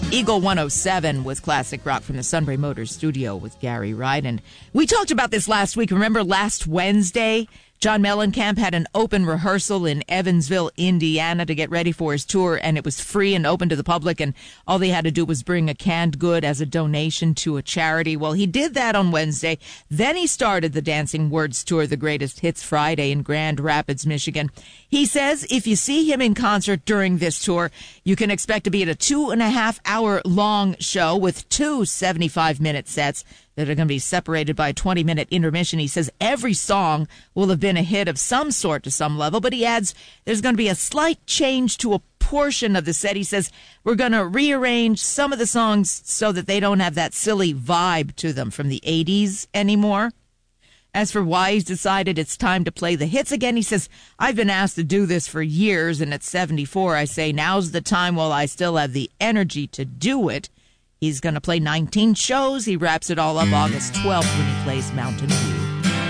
Eagle 107 with classic rock from the Sunbury Motors studio with Gary Wright. And we talked about this last week. Remember last Wednesday, John Mellencamp had an open rehearsal in Evansville, Indiana to get ready for his tour, and it was free and open to the public, and all they had to do was bring a canned good as a donation to a charity. Well, he did that on Wednesday. Then he started the Dancing Words Tour, The Greatest Hits Friday in Grand Rapids, Michigan. He says if you see him in concert during this tour, you can expect to be at a 2.5-hour long show with two 75-minute sets that are going to be separated by a 20-minute intermission. He says every song will have been a hit of some sort to some level, but he adds there's going to be a slight change to a portion of the set. He says we're going to rearrange some of the songs so that they don't have that silly vibe to them from the 80s anymore. As for why he's decided it's time to play the hits again, he says, I've been asked to do this for years, and at 74, I say now's the time while I still have the energy to do it. He's going to play 19 shows. He wraps it all up August 12th when he plays Mountain View.